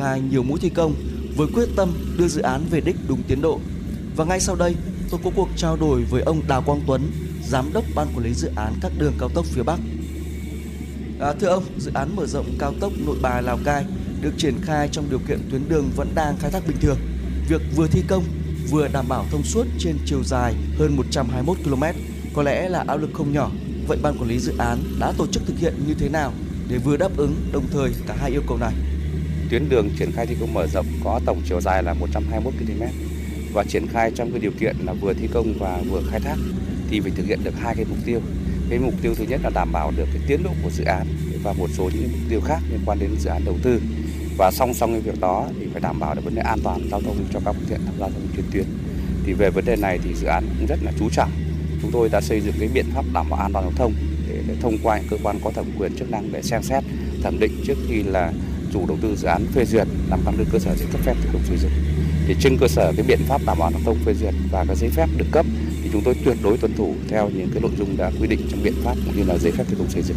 khai nhiều mũi thi công với quyết tâm đưa dự án về đích đúng tiến độ. Và ngay sau đây, tôi có cuộc trao đổi với ông Đào Quang Tuấn, Giám đốc Ban Quản lý Dự án các đường cao tốc phía Bắc. Thưa ông, dự án mở rộng cao tốc Nội Bài - Lào Cai được triển khai trong điều kiện tuyến đường vẫn đang khai thác bình thường. Việc vừa thi công vừa đảm bảo thông suốt trên chiều dài hơn 121 km có lẽ là áp lực không nhỏ. Vậy Ban Quản lý Dự án đã tổ chức thực hiện như thế nào để vừa đáp ứng đồng thời cả hai yêu cầu này? Tuyến đường triển khai thi công mở rộng có tổng chiều dài là 121 km và triển khai trong cái điều kiện là vừa thi công và vừa khai thác thì phải thực hiện được hai cái mục tiêu. Cái mục tiêu thứ nhất là đảm bảo được cái tiến độ của dự án và một số những mục tiêu khác liên quan đến dự án đầu tư. Và song song với việc đó thì phải đảm bảo được vấn đề an toàn giao thông cho các phương tiện tham gia giao thông trên tuyến. Thì về vấn đề này thì dự án cũng rất là chú trọng. Chúng tôi đã xây dựng cái biện pháp đảm bảo an toàn giao thông để thông qua những cơ quan có thẩm quyền chức năng để xem xét, thẩm định trước khi là chủ đầu tư dự án phê duyệt làm căn cứ cơ sở để cấp phép thi công xây dựng. Thì trên cơ sở cái biện pháp đảm bảo giao thông phê duyệt và các giấy phép được cấp thì chúng tôi tuyệt đối tuân thủ theo những cái nội dung đã quy định trong biện pháp cũng như là giấy phép thi công xây dựng.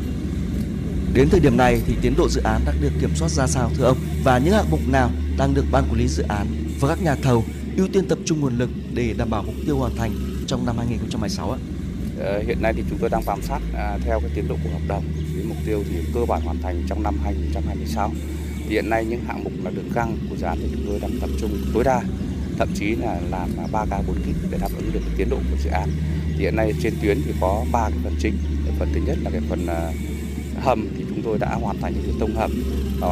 Đến thời điểm này thì tiến độ dự án đang được kiểm soát ra sao thưa ông? Và những hạng mục nào đang được Ban Quản lý Dự án và các nhà thầu ưu tiên tập trung nguồn lực để đảm bảo mục tiêu hoàn thành trong năm 2016 ạ? Hiện nay thì chúng tôi đang bám sát theo cái tiến độ của hợp đồng với mục tiêu thì cơ bản hoàn thành trong năm 2026. Thì hiện nay những hạng mục là đường găng của dự án thì chúng tôi đang tập trung tối đa, thậm chí là làm 3K 4 kip để đáp ứng được cái tiến độ của dự án. Thì hiện nay trên tuyến thì có 3 cái phần chính. Cái phần thứ nhất là cái phần hầm thì chúng tôi đã hoàn thành cái việc thông hầm vào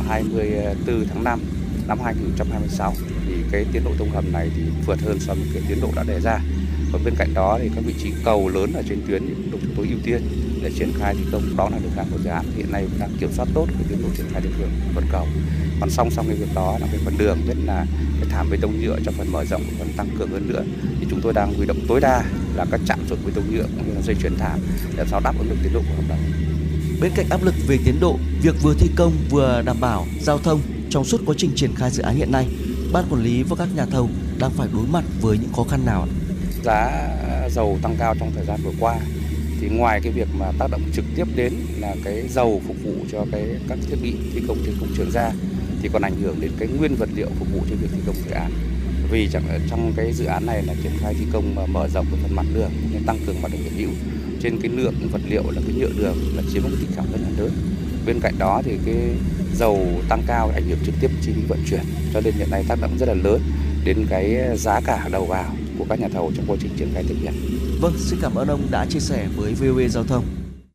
24 tháng 5 năm 2026. Thì cái tiến độ thông hầm này thì vượt hơn so với cái tiến độ đã đề ra. Còn bên cạnh đó thì các vị trí cầu lớn ở trên tuyến thì cũng được chúng tôi ưu tiên để triển khai thi công, đó là đường găng của dự án. Hiện nay cũng đang kiểm soát tốt cái tiến độ triển khai đường phần cầu. Còn song song cái việc đó là cái phần đường, nhất là cái thảm bê tông nhựa trong phần mở rộng phần tăng cường hơn nữa thì chúng tôi đang huy động tối đa là các trạm trộn bê tông nhựa cũng như là dây chuyền thảm để làm sao đáp ứng được tiến độ của hợp đồng. Bên cạnh áp lực về tiến độ, việc vừa thi công vừa đảm bảo giao thông trong suốt quá trình triển khai dự án hiện nay, Ban Quản lý và các nhà thầu đang phải đối mặt với những khó khăn nào? Giá dầu tăng cao trong thời gian vừa qua thì ngoài cái việc mà tác động trực tiếp đến là cái dầu phục vụ cho các thiết bị thi công trên công trường ra thì còn ảnh hưởng đến cái nguyên vật liệu phục vụ cho việc thi công dự án. Vì trong cái dự án này là triển khai thi công mà mở rộng cái phần mặt đường nên tăng cường mặt đường hiện hữu, trên cái lượng vật liệu là cái nhựa đường là chiếm một cái tỷ trọng rất là lớn. Bên cạnh đó thì cái dầu tăng cao ảnh hưởng trực tiếp chi phí vận chuyển, cho nên hiện nay tác động rất là lớn đến cái giá cả đầu vào của các nhà thầu trong quá trình triển khai thực hiện. Vâng, xin cảm ơn ông đã chia sẻ với VOV Giao thông.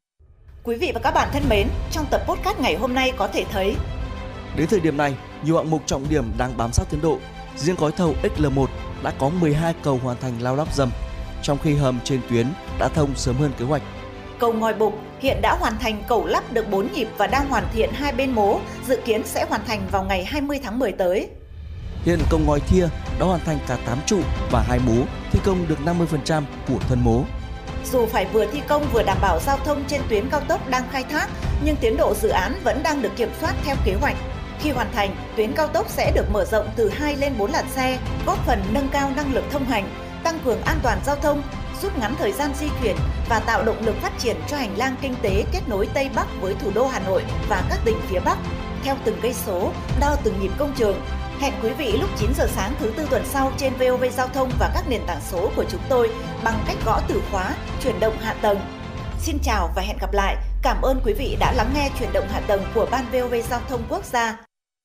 Quý vị và các bạn thân mến, trong tập podcast ngày hôm nay có thể thấy đến thời điểm này, nhiều hạng mục trọng điểm đang bám sát tiến độ. Riêng gói thầu XL1 đã có 12 cầu hoàn thành lao lắp dầm, trong khi hầm trên tuyến đã thông sớm hơn kế hoạch. Cầu Ngòi Bục hiện đã hoàn thành cẩu lắp được 4 nhịp và đang hoàn thiện hai bên mố, dự kiến sẽ hoàn thành vào ngày 20 tháng 10 tới. Hiện cầu Ngòi Thia đã hoàn thành cả 8 trụ và 2 mố, thi công được 50% của thân mố. Dù phải vừa thi công vừa đảm bảo giao thông trên tuyến cao tốc đang khai thác, nhưng tiến độ dự án vẫn đang được kiểm soát theo kế hoạch. Khi hoàn thành, tuyến cao tốc sẽ được mở rộng từ 2 lên 4 làn xe, góp phần nâng cao năng lực thông hành, tăng cường an toàn giao thông, rút ngắn thời gian di chuyển và tạo động lực phát triển cho hành lang kinh tế kết nối Tây Bắc với thủ đô Hà Nội và các tỉnh phía Bắc. Theo từng cây số, đo từng nhịp công trường. Hẹn quý vị lúc 9 giờ sáng thứ Tư tuần sau trên VOV Giao thông và các nền tảng số của chúng tôi bằng cách gõ từ khóa chuyển động hạ tầng. Xin chào và hẹn gặp lại. Cảm ơn quý vị đã lắng nghe chuyển động hạ tầng của Ban VOV Giao thông Quốc gia.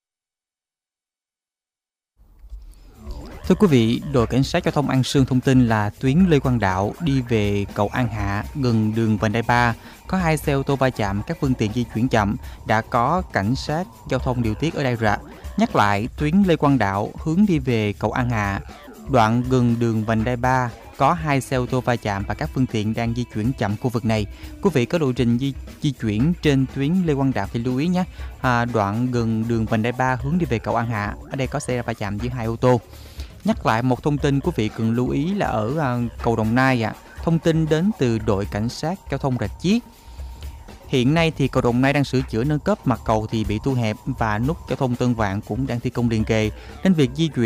Thưa quý vị, đội cảnh sát giao thông An Sương thông tin là tuyến Lê Quang Đạo đi về cầu An Hạ gần đường vành đai 3 có 2 xe ô tô va chạm, các phương tiện di chuyển chậm, đã có cảnh sát giao thông điều tiết ở đây rạ. Nhắc lại, tuyến Lê Quang Đạo hướng đi về cầu An Hạ, đoạn gần đường vành đai 3 có 2 xe ô tô va chạm và các phương tiện đang di chuyển chậm khu vực này. Quý vị có lộ trình di chuyển trên tuyến Lê Quang Đạo thì lưu ý nhé. Đoạn gần đường vành đai 3 hướng đi về cầu An Hạ, ở đây có xe va chạm giữa 2 ô tô. Nhắc lại một thông tin quý vị cần lưu ý là ở cầu Đồng Nai thông tin đến từ đội cảnh sát giao thông Rạch Chiếc. Hiện nay thì cầu Đồng Nai đang sửa chữa nâng cấp, mặt cầu thì bị thu hẹp và nút giao thông Tân Vạn cũng đang thi công liền kề, nên việc di chuyển